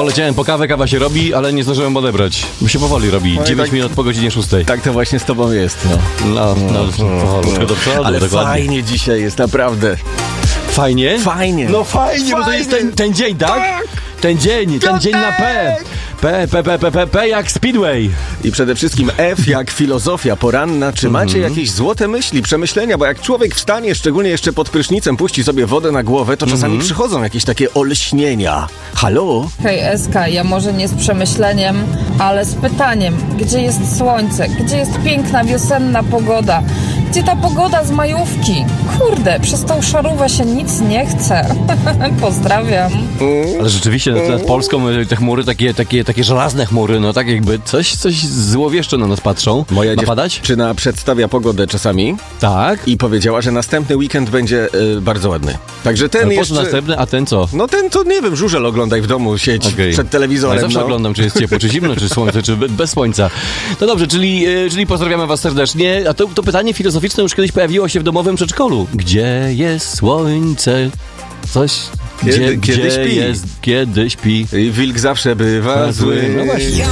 Poleciałem po kawę, kawa się robi, ale nie zdążyłem odebrać. Bo się powoli robi. 9 minut po godzinie 6. Tak to właśnie z tobą jest, no. Powolutku do przodu, Ale dokładnie. fajnie dzisiaj jest, naprawdę. Fajnie? Fajnie. No fajnie, bo to jest ten dzień, tak? Ten dzień na P. P jak Speedway. I przede wszystkim F jak filozofia poranna. Czy macie jakieś złote myśli, przemyślenia? Bo jak człowiek wstanie, szczególnie jeszcze pod prysznicem, puści sobie wodę na głowę, to czasami przychodzą jakieś takie olśnienia. Halo? Hej Eska, ja może nie z przemyśleniem, ale z pytaniem. Gdzie jest słońce? Gdzie jest piękna wiosenna pogoda? Gdzie ta pogoda z majówki? Kurde, przez tą szarówę się nic nie chce. Pozdrawiam. Ale rzeczywiście nad Polską te chmury, takie żelazne chmury, no tak jakby coś złowieszcze na nas patrzą. Moja Ma padać? dziewczyna przedstawia pogodę czasami Tak. i powiedziała, że następny weekend będzie bardzo ładny. Także ten Ale jeszcze... następny, a ten co? No ten to nie wiem, żużel oglądaj w domu, sieć Okej. przed telewizorem. Ja zawsze no. oglądam, czy jest ciepło, czy zimno, czy słońce, czy bez słońca. No dobrze, czyli pozdrawiamy was serdecznie. A to pytanie filozoficzne już kiedyś pojawiło się w domowym przedszkolu. Gdzie jest słońce? Coś... Kiedy śpi. Jest, kiedy śpi. I wilk zawsze bywa zły. No właśnie.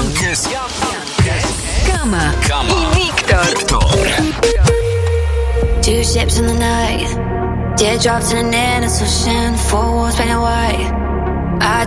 Kama i Wiktor. Two ships in the night, teardrops in an endless ocean, four walls painted white. I